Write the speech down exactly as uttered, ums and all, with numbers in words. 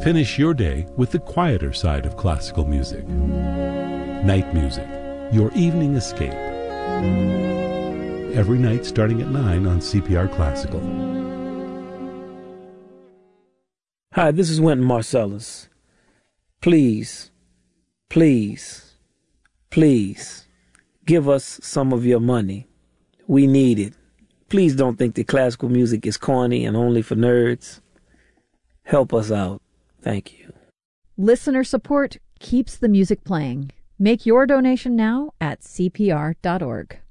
Finish your day with the quieter side of classical music. Night music, your evening escape. Every night starting at nine on C P R Classical. Hi, this is Wynton Marsalis. Please, please, please give us some of your money. We need it. Please don't think that classical music is corny and only for nerds. Help us out. Thank you. Listener support keeps the music playing. Make your donation now at C P R dot org.